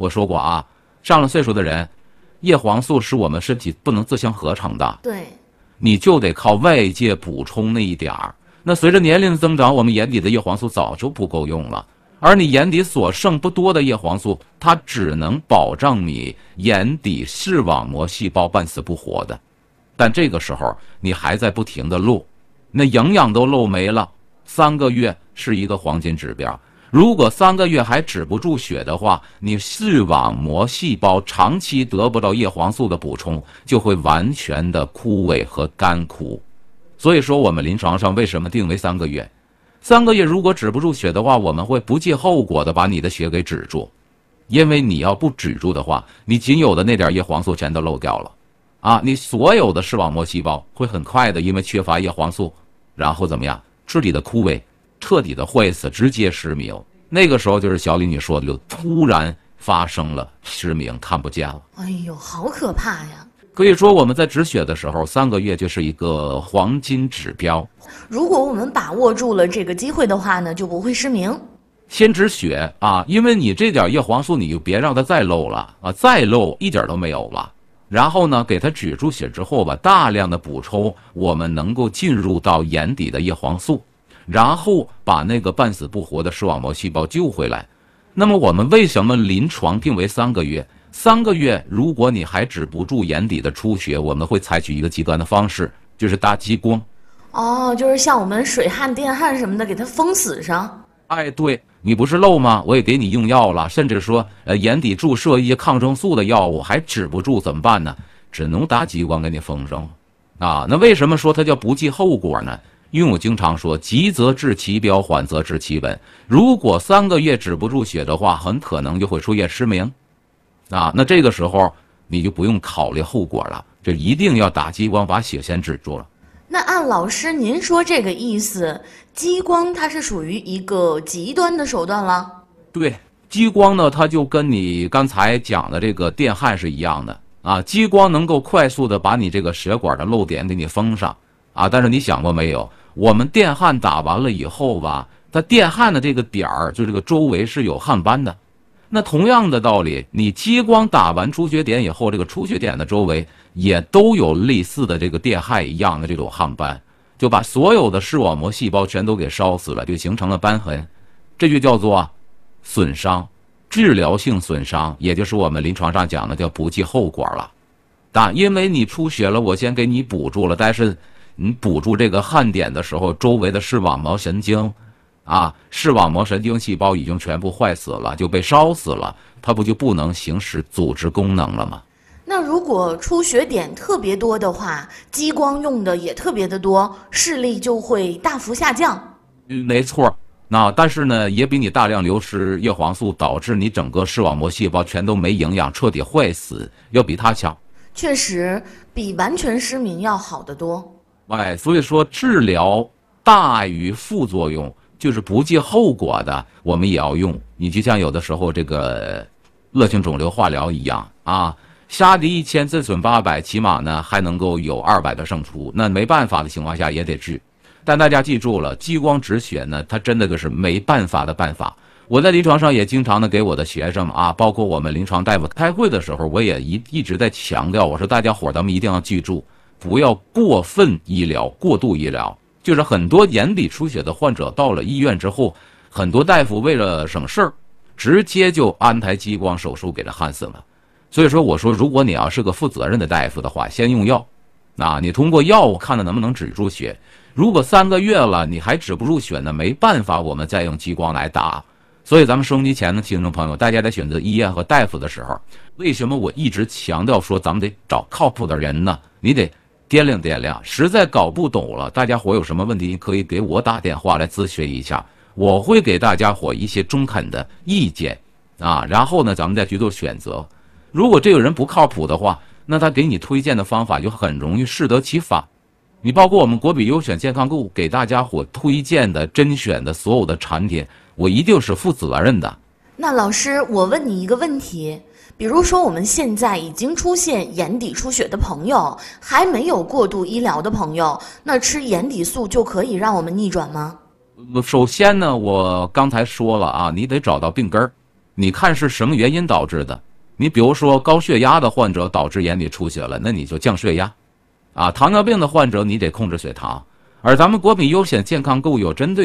我说过啊，上了岁数的人，叶黄素是我们身体不能自行合成的， 对， 你就得靠外界补充那一点儿。那随着年龄的增长，我们眼底的叶黄素早就不够用了，而你眼底所剩不多的叶黄素，它只能保障你眼底视网膜细胞半死不活的。但这个时候你还在不停的漏，那营养都漏没了。3个月是一个黄金指标，如果3个月还止不住血的话，你视网膜细胞长期得不到叶黄素的补充，就会完全的枯萎和干枯。所以说我们临床上为什么定为3个月？3个月如果止不住血的话，我们会不计后果的把你的血给止住，因为你要不止住的话，你仅有的那点叶黄素全都漏掉了啊！你所有的视网膜细胞会很快的因为缺乏叶黄素，然后怎么样？彻底的枯萎，彻底的坏死，直接失明。那个时候就是小李你说的，就突然发生了失明，看不见了。 哎呦，好可怕呀！ 可以说我们在止血的时候，3个月就是一个黄金指标。 如果我们把握住了这个机会的话呢，就不会失明。 先止血啊，因为你这点叶黄素你就别让它再漏了啊，再漏一点都没有了。然后呢，给它止住血之后吧，大量的补充我们能够进入到眼底的叶黄素，然后把那个半死不活的视网膜细胞救回来。那么我们为什么临床定为3个月？3个月如果你还止不住眼底的出血，我们会采取一个极端的方式，就是打激光。 哦，就是像我们水汗、电汗什么的，给它封死上。 哎，对，你不是漏吗？我也给你用药了，甚至说眼底注射一些抗生素的药物还止不住，怎么办呢？只能打激光给你封上啊。那为什么说它叫不计后果呢？因为我经常说，急则治其标，缓则治其本。如果3个月止不住血的话，很可能就会出现失明啊。那这个时候你就不用考虑后果了，这一定要打激光把血先止住了。 那按老师您说这个意思，激光它是属于一个极端的手段了？ 对，激光呢，它就跟你刚才讲的这个电焊是一样的啊。激光能够快速的把你这个血管的漏点给你封上啊。但是你想过没有，我们电焊打完了以后吧，它电焊的这个点儿，就这个周围是有焊斑的。那同样的道理，你激光打完出血点以后，这个出血点的周围也都有类似的这个电焊一样的这种焊斑，就把所有的视网膜细胞全都给烧死了，就形成了瘢痕，这就叫做损伤，治疗性损伤，也就是我们临床上讲的叫不计后果了。因为你出血了，我先给你补住了，但是你补住这个焊点的时候，周围的视网膜神经啊，视网膜神经细胞已经全部坏死了，就被烧死了，它不就不能行使组织功能了吗？ 那如果出血点特别多的话，激光用的也特别的多，视力就会大幅下降。 没错，但是呢，也比你大量流失叶黄素导致你整个视网膜细胞全都没营养，彻底坏死，要比它强。 确实比完全失明要好得多。 哎，所以说治疗大于副作用，就是不计后果的，我们也要用。你就像有的时候这个恶性肿瘤化疗一样啊，杀敌1000，自损800，起码呢还能够有200的胜出。那没办法的情况下也得治。但大家记住了，激光止血呢，它真的就是没办法的办法。我在临床上也经常的给我的学生啊，包括我们临床大夫开会的时候，我也一直在强调，我说大家伙咱们一定要记住，不要过分医疗、过度医疗。就是很多眼底出血的患者到了医院之后，很多大夫为了省事儿，直接就安排激光手术给他焊死了。所以说我说，如果你要是个负责任的大夫的话，先用药，你通过药物看看能不能止住血。如果3个月了你还止不住血呢，没办法，我们再用激光来打。所以咱们收音机前的听众朋友，大家在选择医院和大夫的时候，为什么我一直强调说咱们得找靠谱的人呢？你得掂量掂量，实在搞不懂了，大家伙有什么问题可以给我打电话来咨询一下，我会给大家伙一些中肯的意见啊，然后呢咱们再去做选择。如果这个人不靠谱的话，那他给你推荐的方法就很容易适得其反。你包括我们国比优选健康购给大家伙推荐的甄选的所有的产品，我一定是负责任的。 那老师，我问你一个问题，比如说我们现在已经出现眼底出血的朋友，还没有过度医疗的朋友，那吃眼底素就可以让我们逆转吗？ 首先呢，我刚才说了啊，你得找到病根儿你看是什么原因导致的？你比如说高血压的患者导致眼底出血了，那你就降血压，糖尿病的患者你得控制血糖。而咱们国民优选健康购有针对